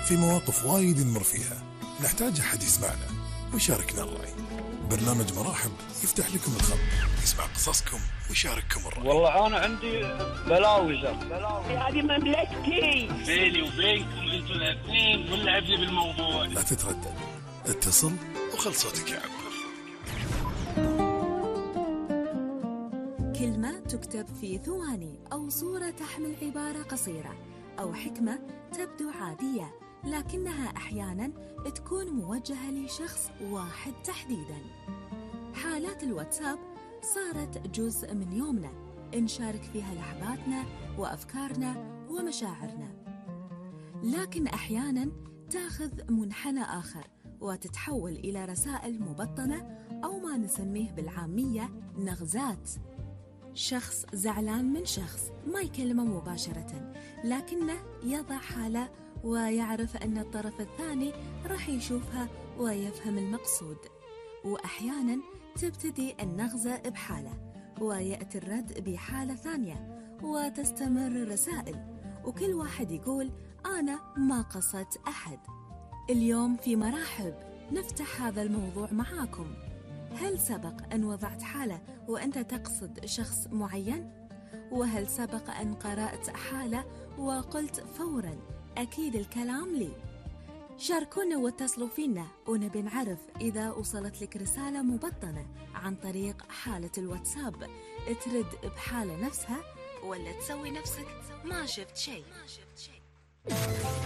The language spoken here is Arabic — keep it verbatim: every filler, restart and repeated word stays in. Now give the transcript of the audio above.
في مواقف وايد نمر فيها نحتاج أحد يسمعنا ويشاركنا الرأي. برنامج مراحب يفتح لكم الخط، يسمع قصصكم ويشارككم الرأي. والله أنا عندي بلاوي زر بلاوي هذه مملكتي، بيني وبينكم أنتوا الاثنين ولعب لي بالموضوع. لا تتردد، اتصل وخل صوتك يعبر. كلمة تكتب في ثواني أو صورة تحمل عبارة قصيرة أو حكمة تبدو عادية لكنها أحياناً تكون موجهة لشخص واحد تحديداً. حالات الواتساب صارت جزء من يومنا نشارك فيها لحظاتنا وأفكارنا ومشاعرنا، لكن أحياناً تاخذ منحنى آخر وتتحول إلى رسائل مبطنة أو ما نسميه بالعامية نغزات. شخص زعلان من شخص ما يكلمه مباشرة لكنه يضع حالة ويعرف أن الطرف الثاني راح يشوفها ويفهم المقصود، وأحيانا تبتدي النغزة بحالة ويأتي الرد بحالة ثانية وتستمر الرسائل وكل واحد يقول أنا ما قصدت أحد. اليوم في مراحب نفتح هذا الموضوع معاكم. هل سبق أن وضعت حالة وأنت تقصد شخص معين؟ وهل سبق أن قرأت حالة وقلت فوراً أكيد الكلام لي؟ شاركونا واتصلوا فينا ونبي نعرف إذا وصلت لك رسالة مبطنة عن طريق حالة الواتساب ترد بحالة نفسها ولا تسوي نفسك ما شفت شيء.